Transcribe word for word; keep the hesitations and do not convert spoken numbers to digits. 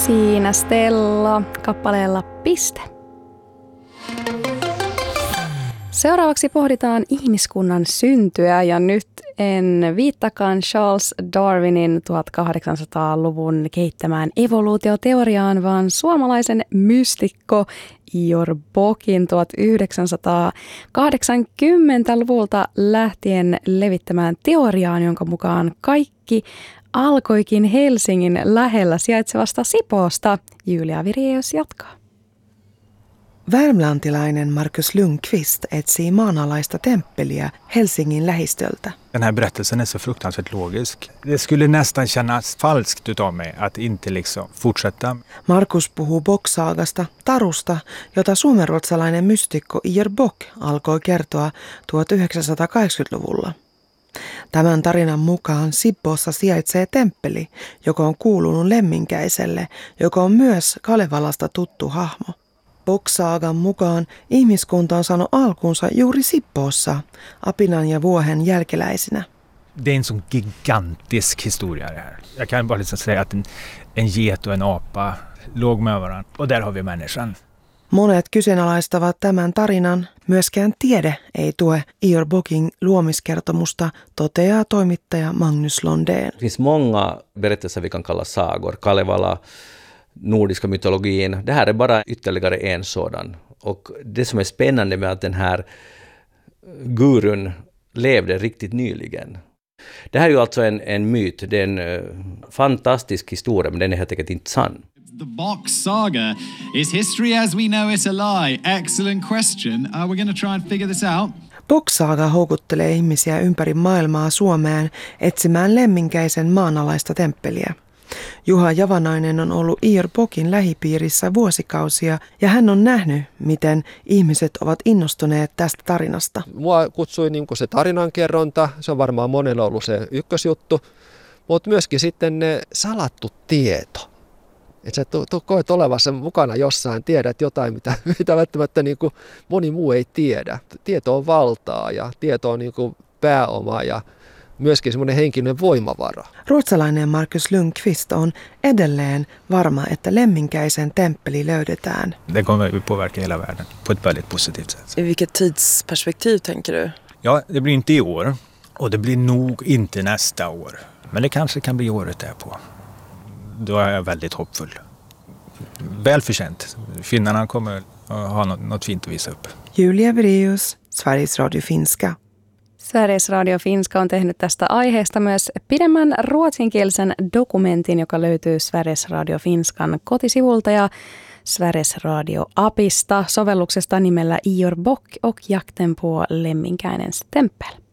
Siinä Stella kappaleella Piste. Seuraavaksi pohditaan ihmiskunnan syntyä ja nyt en viittakaan Charles Darwinin tuhatkahdeksansataaluvun kehittämään evoluutioteoriaan, vaan suomalaisen mystikko Ior Bokin tuhatyhdeksänsataakahdeksankymmentäluvulta lähtien levittämään teoriaan, jonka mukaan kaikki alkoikin Helsingin lähellä sijaitsevasta Sipoosta. Julia Vireus jatkaa. Värmlantilainen Markus Lundqvist etsii maanalaista temppeliä Helsingin lähistöltä. Den här berättelsen är så fruktansvärt logisk. Det skulle nästan kännas falskt utav mig att inte liksom fortsätta. Markus puhuu Bok-saagasta, tarusta, jota suomenruotsalainen mystikko Ior Bok alkoi kertoa tuhatyhdeksänsataakahdeksankymmentäluvulla. Tämän tarinan mukaan Sipoossa sijaitsee temppeli, joka on kuulunut Lemminkäiselle, joka on myös Kalevalasta tuttu hahmo. Bok-saagan mukaan ihmiskunta on saanut alkunsa juuri Sipoossa, apinan ja vuohen jälkeläisinä. Det är en sån gigantisk historia det här. Jag kan bara liksom säga att en, en get och en apa låg med varandra. Och där har vi människan. Monet kyseenalaistavat tämän tarinan. Myöskään tiede ei tue Ior Bokin luomiskertomusta, toteaa toimittaja Magnus Londén. Det finns många berättelser vi kan kalla sagor. Kalevala, nordiska mytologin. Det här är bara ytterligare en sådan. Och det som är spännande med att den här gurun levde riktigt nyligen. Det här är ju alltså en, en myt. Det är en uh, fantastisk historia, men den är helt enkelt inte sann. The Bok Saga. Is history as we know it a lie? Excellent question. Uh, we're going to try and figure this out. Bok-saaga houkuttelee ihmisiä ympäri maailmaa Suomeen etsimään Lemminkäisen maanalaista temppeliä. Juha Javanainen on ollut Ior Bokin lähipiirissä vuosikausia ja hän on nähnyt, miten ihmiset ovat innostuneet tästä tarinasta. Mua kutsui niin kuin se tarinankerronta, se on varmaan monella ollut se ykkösjuttu, mutta myöskin sitten ne salattu tieto. Että sä tu- tu- koet olevassa mukana jossain, tiedät jotain, mitä, mitä välttämättä niin kuin moni muu ei tiedä. Tieto on valtaa ja tieto on niin kuin pääoma ja myöskin semmoinen henkinen voimavara. Ruotsalainen Markus Lundqvist on edelleen varma, että Lemminkäisen temppeli löydetään. Det kommer påverka hela världen på ett väldigt positivt sätt. I vilket tidsperspektiv tänker du? Ja, det blir inte i år och det blir nog inte nästa år. Men det kanske kan bli året därpå. Då är jag väldigt hoppfull. Väl förtjänt. Finnarna kommer att ha något, något fint att visa upp. Julia Vireus, Sveriges Radio Finska. Sveriges Radio Finska on tehnyt tästä aiheesta myös pidemmän ruotsinkielisen dokumentin, joka löytyy Sveriges Radio Finskan kotisivulta ja Sveriges Radio-apista sovelluksesta nimellä Ior Bok och jakten på Lemminkäinens tempel.